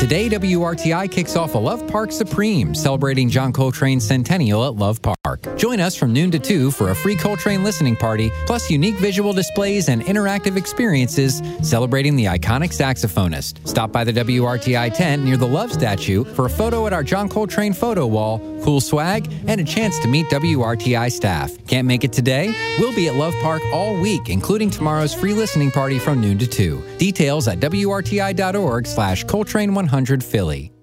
Today, WRTI kicks off a Love Park Supreme, celebrating John Coltrane's centennial at Love Park. Join us from noon to 2 for a free Coltrane listening party, plus unique visual displays and interactive experiences celebrating the iconic saxophonist. Stop by the WRTI tent near the Love statue for a photo at our John Coltrane photo wall, cool swag, and a chance to meet WRTI staff. Can't make it today? We'll be at Love Park all week, including tomorrow's free listening party from noon to 2. Details at WRTI.org/Coltrane100 Philly.